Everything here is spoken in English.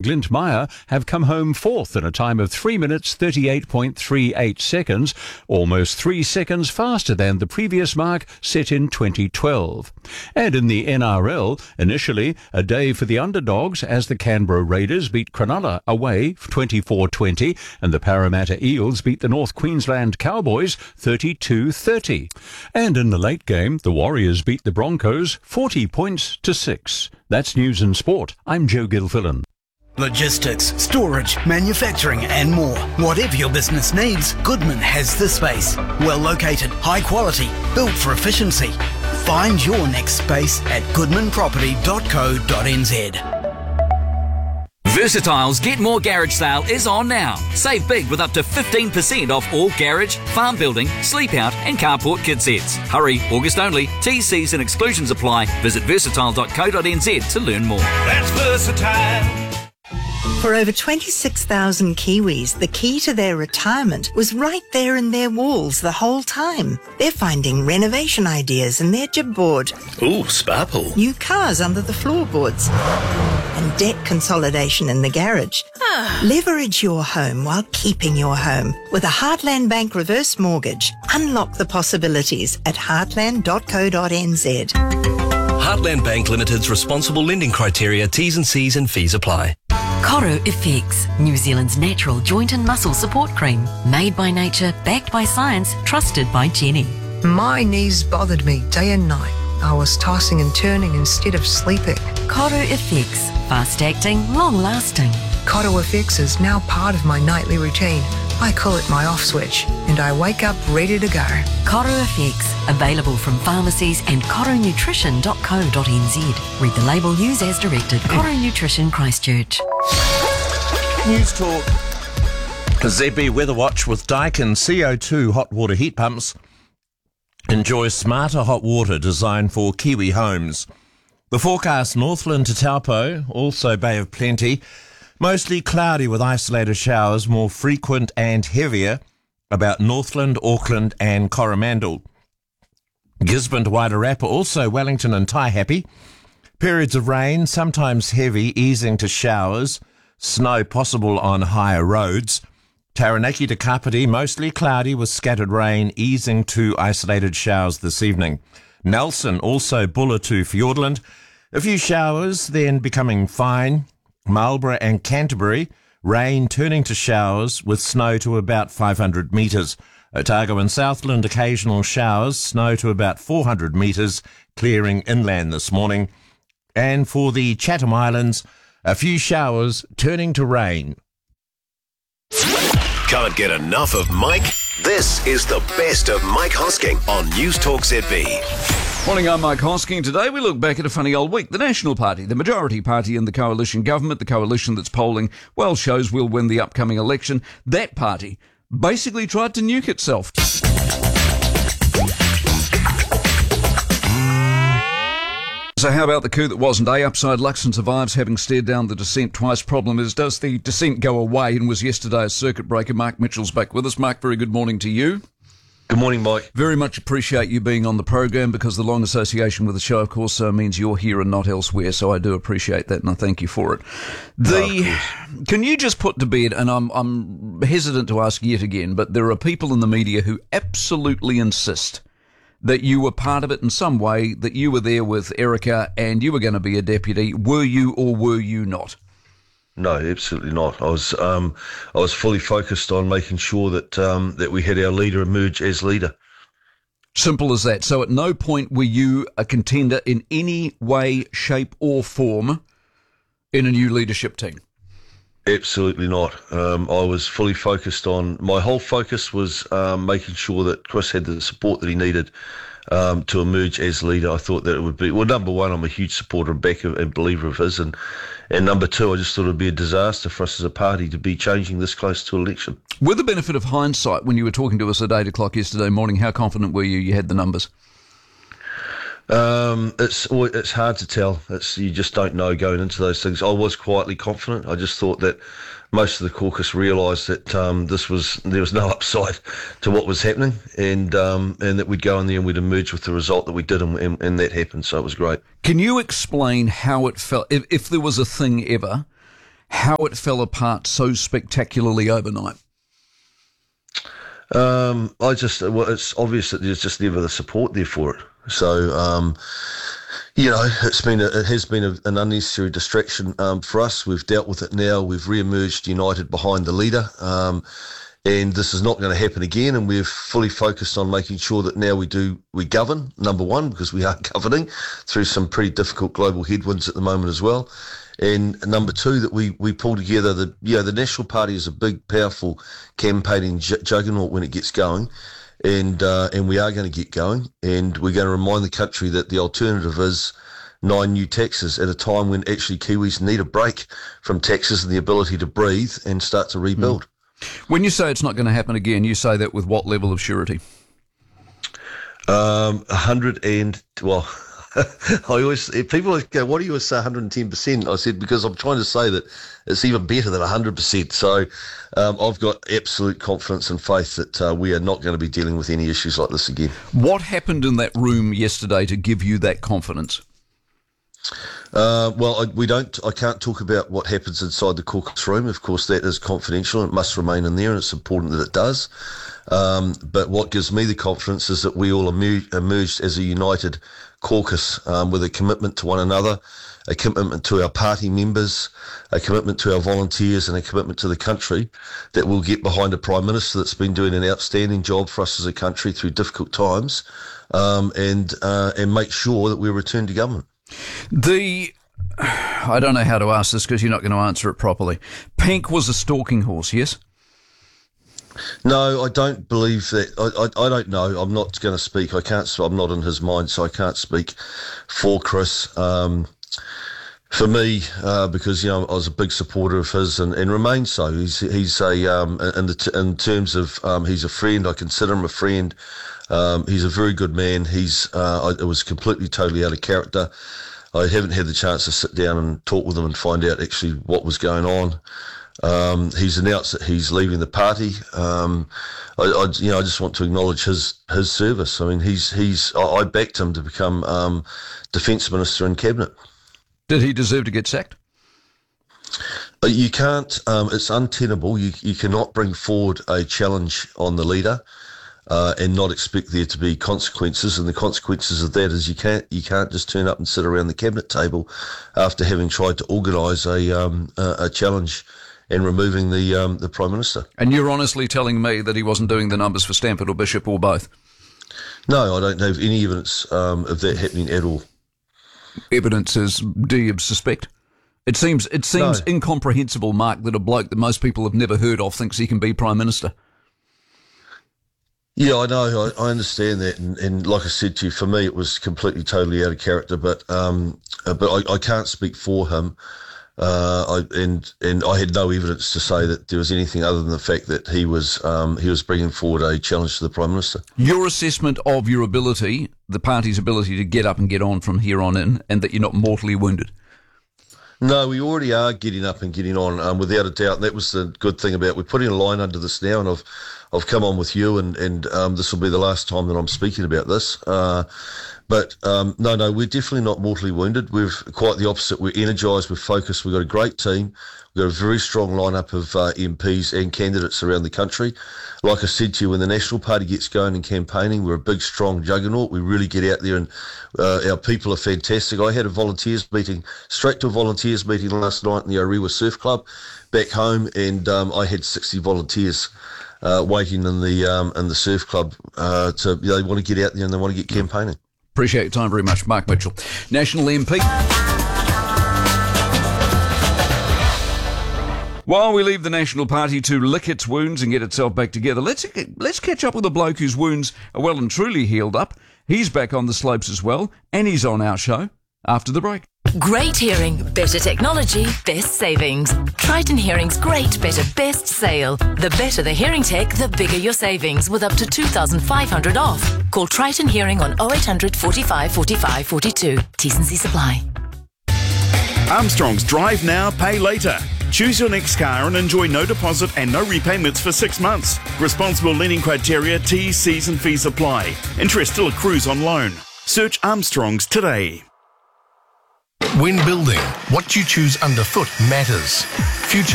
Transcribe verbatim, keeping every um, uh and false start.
Glint-Meyer have come home fourth in a time of three minutes thirty-eight point three eight seconds, almost three seconds faster than the previous mark set in twenty twelve. And in the N R L, initially a day for the underdogs as the Canberra Raiders beat Cronulla away twenty-four twenty, and the Parramatta Eels beat the North Queensland Cowboys thirty-two thirty. And in the late game, the Warriors beat the Broncos forty points to six. That's News and Sport. I'm Joe Gilfillan. Logistics, storage, manufacturing and more. Whatever your business needs, Goodman has the space. Well located, high quality, built for efficiency. Find your next space at goodman property dot co dot n z. Versatile's Get More Garage sale is on now. Save big with up to fifteen percent off all garage, farm building, sleep out and carport kit sets. Hurry, August only. T Cs and exclusions apply. Visit versatile dot co dot n z to learn more. That's Versatile. For over twenty-six thousand Kiwis, the key to their retirement was right there in their walls the whole time. They're finding renovation ideas in their jib board. Ooh, sparkle. New cars under the floorboards. And debt consolidation in the garage. Leverage your home while keeping your home. With a Heartland Bank reverse mortgage, unlock the possibilities at heartland dot co dot n z. Heartland Bank Limited's responsible lending criteria, T's and C's and fees apply. Coro Effects, New Zealand's natural joint and muscle support cream. Made by nature, backed by science, trusted by Jenny. My knees bothered me day and night. I was tossing and turning instead of sleeping. Coro Effects, fast-acting, long-lasting. Coro Effects is now part of my nightly routine. I call it my off switch, and I wake up ready to go. Coro Effects, available from pharmacies and coro nutrition dot co dot n z. Read the label, use as directed. Coro Nutrition, Christchurch. News Talk. Z B Weather Watch with Daikin C O two hot water heat pumps. Enjoy smarter hot water designed for Kiwi homes. The forecast: Northland to Taupo, also Bay of Plenty. Mostly cloudy with isolated showers, more frequent and heavier about Northland, Auckland and Coromandel. Gisborne to Wairarapa, also Wellington and Taihape. Periods of rain, sometimes heavy, easing to showers. Snow possible on higher roads. Taranaki to Kapiti, mostly cloudy with scattered rain, easing to isolated showers this evening. Nelson, also Bulla to Fiordland. A few showers, then becoming fine. Marlborough and Canterbury, rain turning to showers with snow to about five hundred metres. Otago and Southland, occasional showers, snow to about four hundred metres, clearing inland this morning. And for the Chatham Islands, a few showers turning to rain. Can't get enough of Mike? This is the best of Mike Hosking on News Talk Z B. Morning, I'm Mike Hosking. Today we look back at a funny old week. The National Party, the majority party in the coalition government, the coalition that's polling well shows will win the upcoming election. That party basically tried to nuke itself. So how about the coup that wasn't? A, upside Luxon survives having stared down the descent twice. Problem is, does the descent go away? And was yesterday a circuit breaker? Mark Mitchell's back with us. Mark, very good morning to you. Good morning, Mike. Very much appreciate you being on the program, because the long association with the show, of course, uh, means you're here and not elsewhere. So I do appreciate that, and I thank you for it. The no, can you just put to bed, and I'm I'm hesitant to ask yet again, but there are people in the media who absolutely insist that you were part of it in some way, that you were there with Erica and you were going to be a deputy. Were you or were you not? No, absolutely not. I was um, I was fully focused on making sure that um, that we had our leader emerge as leader. Simple as that. So at no point were you a contender in any way, shape or form in a new leadership team? Absolutely not. Um, I was fully focused on, my whole focus was um, making sure that Chris had the support that he needed um, to emerge as leader. I thought that it would be, well, number one, I'm a huge supporter and backer and believer of his, and And number two, I just thought it would be a disaster for us as a party to be changing this close to election. With the benefit of hindsight, when you were talking to us at eight o'clock yesterday morning, how confident were you you had the numbers? Um, it's it's hard to tell. It's you just don't know going into those things. I was quietly confident. I just thought that most of the caucus realised that um, this was there was no upside to what was happening, and um, and that we'd go in there and we'd emerge with the result that we did, and, and, and that happened. So it was great. Can you explain how it felt, if, if there was a thing ever, how it fell apart so spectacularly overnight? Um, I just, well, it's obvious that there's just never the support there for it. So, um, you know, it's been a, it has been a, an unnecessary distraction um, for us. We've dealt with it now. We've re-emerged united behind the leader. Um, and this is not going to happen again. And we're fully focused on making sure that now we do, we govern, number one, because we are governing through some pretty difficult global headwinds at the moment as well. And number two, that we, we pull together the, you know, the National Party is a big, powerful campaigning j- juggernaut when it gets going. And, uh, and we are going to get going. And we're going to remind the country that the alternative is nine new taxes at a time when actually Kiwis need a break from taxes and the ability to breathe and start to rebuild. Mm. When you say it's not going to happen again, you say that with what level of surety? Um, a hundred and, well, I always, if people always go, what do you say one hundred ten percent? I said, because I'm trying to say that it's even better than one hundred percent. So um, I've got absolute confidence and faith that uh, we are not going to be dealing with any issues like this again. What happened in that room yesterday to give you that confidence? Uh, well, I, we don't. I can't talk about what happens inside the caucus room. Of course, that is confidential. It must remain in there, and it's important that it does. Um, but what gives me the confidence is that we all emer- emerged as a united caucus um, with a commitment to one another, a commitment to our party members, a commitment to our volunteers, and a commitment to the country, that we'll get behind a Prime Minister that's been doing an outstanding job for us as a country through difficult times, um, and uh, and make sure that we return to government. The, I don't know how to ask this because you're not going to answer it properly. Pink was a stalking horse, yes? No, I don't believe that. I, I, I don't know. I'm not going to speak. I can't. I'm not in his mind, so I can't speak for Chris. Um, for me, uh, because you know I was a big supporter of his and, and remain so. He's he's a um, in the t- in terms of um, he's a friend. I consider him a friend. Um, he's a very good man. He's uh, I, it was completely, totally out of character. I haven't had the chance to sit down and talk with him and find out actually what was going on. Um, he's announced that he's leaving the party. Um, I, I, you know, I just want to acknowledge his his service. I mean, he's he's. I, I backed him to become um, Defence Minister in Cabinet. Did he deserve to get sacked? You can't. Um, it's untenable. You you cannot bring forward a challenge on the leader uh, and not expect there to be consequences. And the consequences of that is you can't you can't just turn up and sit around the cabinet table after having tried to organise a um, a, a challenge and removing the um, the Prime Minister. And you're honestly telling me that he wasn't doing the numbers for Stamford or Bishop or both? No, I don't have any evidence um, of that happening at all. Evidence is, do you suspect? It seems it seems No. incomprehensible, Mark, that a bloke that most people have never heard of thinks he can be Prime Minister. Yeah, I know. I, I understand that, and, and like I said to you, for me, it was completely, totally out of character. But um, uh, but I, I can't speak for him. Uh, I, and and I had no evidence to say that there was anything other than the fact that he was um, he was bringing forward a challenge to the Prime Minister. Your assessment of your ability, the party's ability to get up and get on from here on in, and that you're not mortally wounded. No, we already are getting up and getting on, um, without a doubt. And that was the good thing about it. We're putting a line under this now, and I've I've come on with you, and and um, this will be the last time that I'm speaking about this. Uh, But um, no, no, we're definitely not mortally wounded. We're quite the opposite. We're energised, we're focused. We've got a great team. We've got a very strong lineup of uh, M Ps and candidates around the country. Like I said to you, when the National Party gets going in campaigning, we're a big, strong juggernaut. We really get out there, and uh, our people are fantastic. I had a volunteers meeting, straight to a volunteers meeting last night in the Orewa Surf Club back home, and um, I had sixty volunteers uh, waiting in the um, in the surf club. Uh, to you know, they want to get out there and they want to get campaigning. Appreciate your time very much, Mark Mitchell, National M P. While we leave the National Party to lick its wounds and get itself back together, let's let's catch up with a bloke whose wounds are well and truly healed up. He's back on the slopes as well, and he's on our show after the break. Great hearing, better technology, best savings. Triton Hearing's great, better, best sale. The better the hearing tech, the bigger your savings, with up to two thousand five hundred dollars off. Call Triton Hearing on oh eight hundred, forty-five, forty-five, forty-two. T's and C's apply. Armstrong's Drive Now, Pay Later. Choose your next car and enjoy no deposit and no repayments for six months. Responsible lending criteria, T's, C's and fees apply. Interest still accrues on loan. Search Armstrong's today. When building, what you choose underfoot matters. Future